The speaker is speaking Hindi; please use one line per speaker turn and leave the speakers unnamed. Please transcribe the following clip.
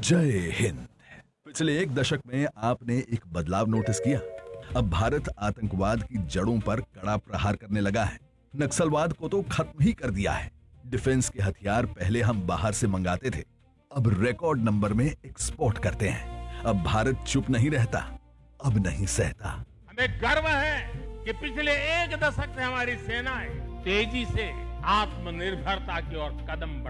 जय हिंद। पिछले एक दशक में आपने एक बदलाव नोटिस किया। अब भारत आतंकवाद की जड़ों पर कड़ा प्रहार करने लगा है। नक्सलवाद को तो खत्म ही कर दिया है। डिफेंस के हथियार पहले हम बाहर से मंगाते थे, अब रिकॉर्ड नंबर में एक्सपोर्ट करते हैं। अब भारत चुप नहीं रहता, अब नहीं सहता।
हमें गर्व है कि पिछले एक दशक से हमारी सेनाएं तेजी से आत्मनिर्भरता की ओर कदम बढ़ा